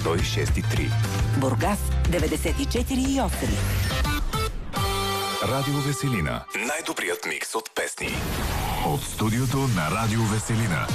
106,3. Бургас 94,8. Радио Веселина. Най-добрият микс от песни. От студиото на Радио Веселина.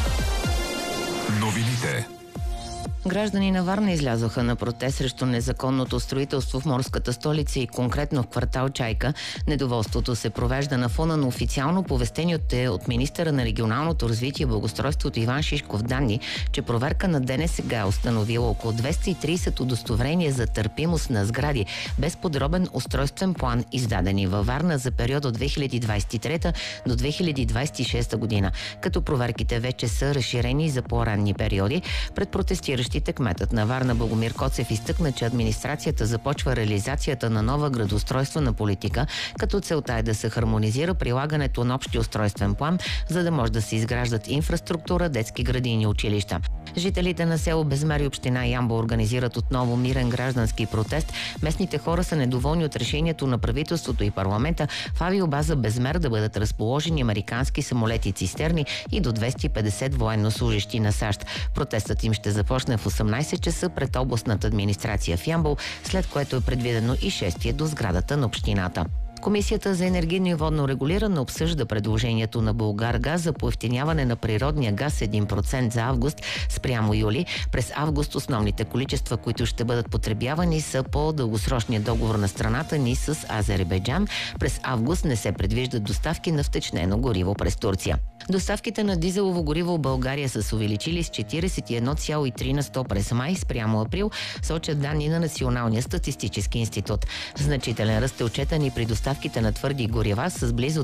Новините. Граждани на Варна излязоха на протест срещу незаконното строителство в морската столица и конкретно в квартал Чайка. Недоволството се провежда на фона на официално повестените от министъра на регионалното развитие и благоустройството Иван Шишков данни, че проверка на ДНСК е установила около 230 удостоверения за търпимост на сгради без подробен устройствен план, издадени във Варна за период от 2023 до 2026 година, като проверките вече са разширени за по-ранни периоди. Пред протестиращите кметът на Варна Богомир Коцев изтъкна, че администрацията започва реализацията на нова градоустройствена политика, като целта е да се хармонизира прилагането на общия устройствен план, за да може да се изграждат инфраструктура, детски градини и училища. Жителите на село Безмер и община Ямбол организират отново мирен граждански протест. Местните хора са недоволни от решението на правителството и парламента в авиобаза Безмер да бъдат разположени американски самолети-цистерни и до 250 военнослужещи на САЩ. Протестът им ще започне в 18 часа пред областната администрация в Ямбол, след което е предвидено и шествие до сградата на общината. Комисията за енергийно и водно регулиране обсъжда предложението на Булгаргаз за поевтиняване на природния газ 1% за август спрямо юли. През август основните количества, които ще бъдат потребявани, са по дългосрочния договор на страната ни с Азербайджан. През август не се предвиждат доставки на втечнено гориво през Турция. Доставките на дизелово гориво в България са се увеличили с 41,3 на 100 през май спрямо април, сочат данни на Националния статистически институт. Значителен ръст е отчетен и при доставките на твърди горива с близо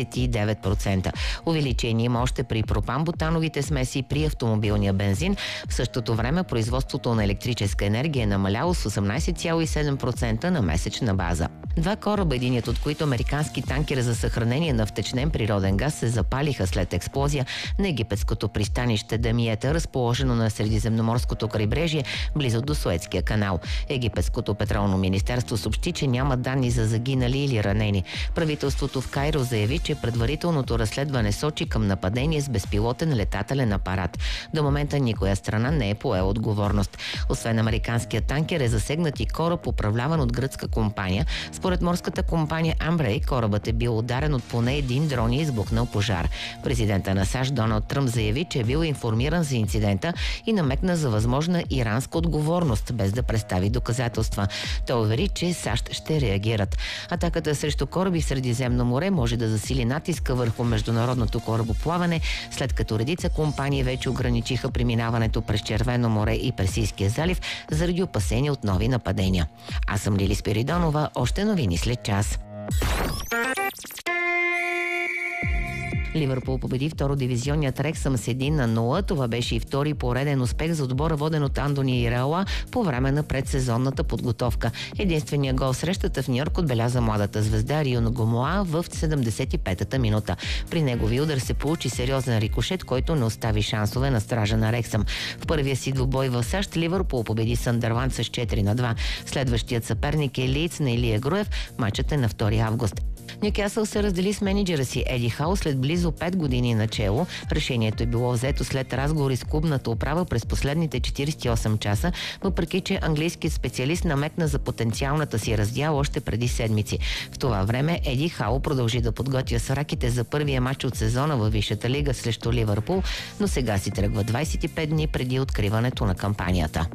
29%. Увеличение има още при пропан-бутановите смеси, при автомобилния бензин. В същото време производството на електрическа енергия е намаляло с 18,7% на месечна база. Два кораба, единият от които американски танкер за съхранение на втечнен природен газ, се запалиха след експлозия на египетското пристанище Дамиета, разположено на Средиземноморското крайбрежие, близо до Суетския канал. Египетското петролно министерство съобщи, че няма данни за загинали или ранени. Правителството в Кайро заяви, че предварителното разследване сочи към нападение с безпилотен летателен апарат. До момента никоя страна не е поела отговорност. Освен американския танкер е засегнат и кораб, управляван от гръцка компания. Според морската компания Амбрей, корабът е бил ударен от поне един дрон и избухнал пожар. Президента на САЩ Доналд Тръмп заяви, че е бил информиран за инцидента и намекна за възможна иранска отговорност, без да представи доказателства. Той увери, че САЩ ще реагират. Атаката срещу кораби в Средиземно море може да засили натиска върху международното корабоплаване, след като редица компании вече ограничиха преминаването през Червено море и Персийския залив заради опасения от нови нападения. Аз съм Лили Спиридонова, още новини след час. Ливърпул победи втородивизионният Рексъм с 1-0. Това беше и втори пореден успех за отбора, воден от Андони Ираола по време на предсезонната подготовка. Единственият гол в срещата в Нью-Йорк отбеляза младата звезда Рион Гомоа в 75-та минута. При негови удар се получи сериозен рикошет, който не остави шансове на стража на Рексъм. В първия си двубой в САЩ Ливърпул победи Съндърланд с 4-2. Следващият съперник е Лийдс на Илия Груев. Матчът е на 2 август. Нюкасъл се раздели с менеджера си Еди Хау след близо 5 години начело. Решението е било взето след разговори с клубната управа през последните 48 часа, въпреки че английският специалист намекна за потенциалната си раздяла още преди седмици. В това време Еди Хау продължи да подготвя сраките за първия матч от сезона във Висшата лига срещу Ливърпул, но сега си тръгва 25 дни преди откриването на кампанията.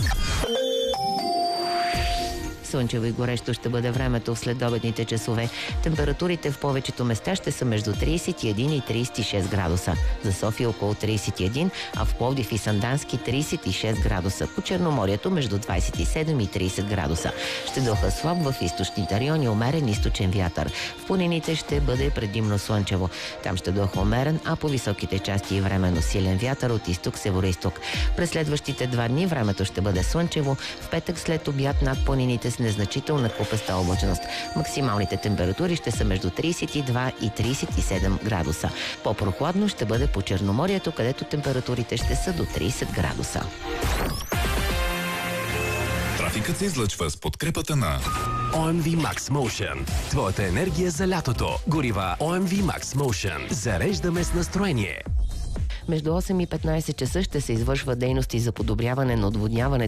Слънчево и горещо ще бъде времето в следобедните часове. Температурите в повечето места ще са между 31 и 36 градуса. За София около 31, а в Пловдив и Сандански 36 градуса. По Черноморието между 27 и 30 градуса. Ще духа слаб в източните райони, умерен източен вятър. В планините ще бъде предимно слънчево. Там ще духа умерен, а по високите части и временно силен вятър от изток-североизток. През следващите 2 дни времето ще бъде слънчево. В петък след обяд над планините с незначителна купеста облачност. Максималните температури ще са между 32 и 37 градуса. По-прохладно ще бъде по Черноморието, където температурите ще са до 30 градуса. Трафикът се излъчва с подкрепата на OMV Max Motion. Твоята енергия за лятото. Горива OMV Max Motion. Зареждаме с настроение. Между 8 и 15 часа ще се извършва дейности за подобряване на отводняването